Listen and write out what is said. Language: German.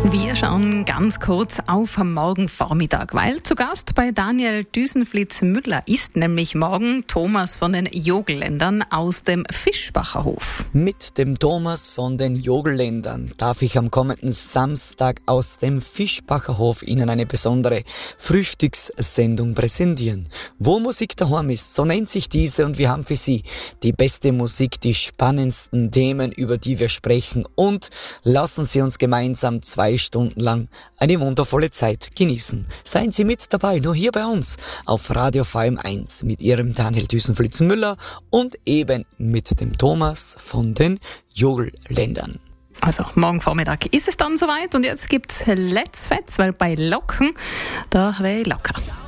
Wir schauen ganz kurz auf am Morgenvormittag, weil zu Gast bei Daniel Düsenflitz-Müller ist nämlich morgen Thomas von den Jogelländern aus dem Fischbacher Hof. Mit dem Thomas von den Jogelländern darf ich am kommenden Samstag aus dem Fischbacher Hof Ihnen eine besondere Frühstückssendung präsentieren. Wo Musik daheim ist, so nennt sich diese, und wir haben für Sie die beste Musik, die spannendsten Themen, über die wir sprechen, und lassen Sie uns gemeinsam 2 Stunden lang eine wundervolle Zeit genießen. Seien Sie mit dabei, nur hier bei uns auf Radio VM1 mit Ihrem Daniel Düsenflitz-Müller und eben mit dem Thomas von den Jogelländern. Also morgen Vormittag ist es dann soweit und jetzt gibt's Let's Fetz, weil bei Locken, da wäre ich locker.